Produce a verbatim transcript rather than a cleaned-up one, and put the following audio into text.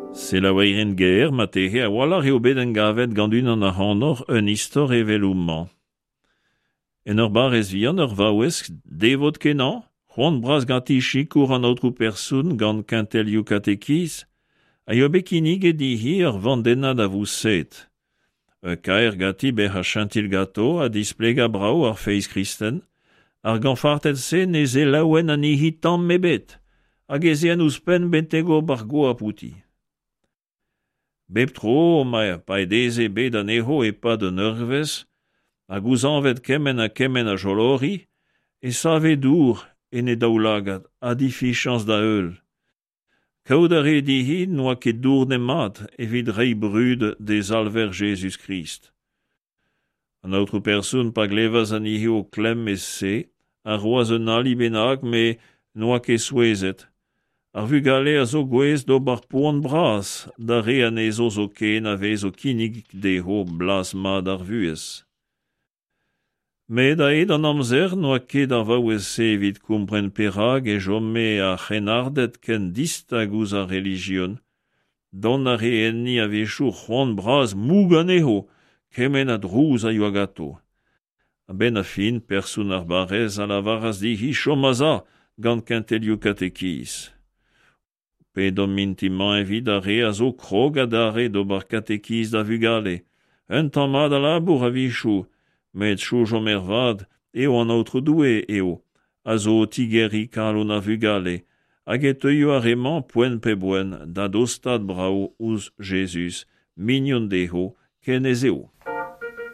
C'est la weiren guerre, matehe, a walar eo bet en gavet gandun an ar hanor un istor eveloumant. En ur barez vian ur vaouesk devot kenan, c'hoant bras gantichi kour an outrou persoun gant kintelioù katekiz, a eo bet kinig e dihi ur vandenad a vousset. Un kaer gati be ha chantil gato a displega brao ar feiz kristen, ar gant fartet se neze laouen an ihi tamm mebet, hag eze an ouspen bentego bargo a pouti. Bep tro, ma pa edeze bet an eho e pa de neurvez, hag ouzanvet kemen a kemen a jolori, e save dour en e daoulagad a difichans da eul. Kaout a re dihi noa ket dour ne mat evit rei brud des alver Jésus Christ. An outrou persoun pa glevas an ihi o klem e se, a roaz un ali bennak me noa ket souezet. Ar vugale a zo gwez do bar poan bras, da re an ezo zo ken a vez o kinig deho blas mad ar vuez. Me da ed an amzer noa ket ar vaouez se evit kompren perag e jomme a c'henardet ken distag ouz ar religion, don a re enni a vechou c'hoant bras moug an eho, kemen a drouz a yoagato. A ben a fin persoun ar barez a la varas dihi chomaza gant kintelioù katekiz. Pe dom mintiman evit a re a zo krog a dare do bar katekiz da vugale. Un tammad a labour a vichou, met chou jomer vad, eo an outre doue eo, a zo tigeri kalon a vugale, hag e teuio a reman poen pe boen da dostad brao ouz Jésus, mignon deho, ken ez eo.